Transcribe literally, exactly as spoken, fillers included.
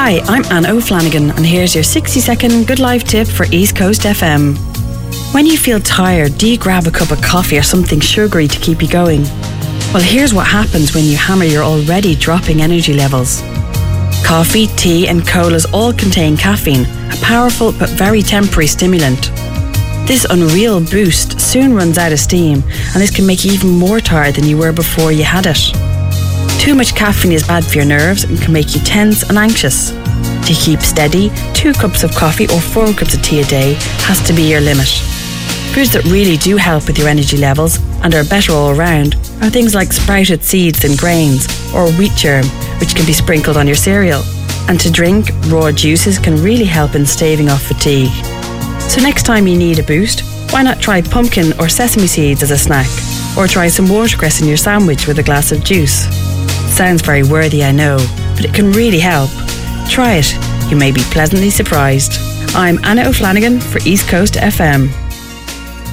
Hi, I'm Anna O'Flanagan, and here's your sixty second Good Life tip for East Coast F M. When you feel tired, do you grab a cup of coffee or something sugary to keep you going? Well, here's what happens when you hammer your already dropping energy levels. Coffee, tea and colas all contain caffeine, a powerful but very temporary stimulant. This unreal boost soon runs out of steam, and this can make you even more tired than you were before you had it. Too much caffeine is bad for your nerves and can make you tense and anxious. To keep steady, two cups of coffee or four cups of tea a day has to be your limit. Foods that really do help with your energy levels and are better all around are things like sprouted seeds and grains, or wheat germ, which can be sprinkled on your cereal. And to drink, raw juices can really help in staving off fatigue. So next time you need a boost, why not try pumpkin or sesame seeds as a snack, or try some watercress in your sandwich with a glass of juice. Sounds very worthy, I know, but it can really help. Try it. You may be pleasantly surprised. I'm Anna O'Flanagan for East Coast F M.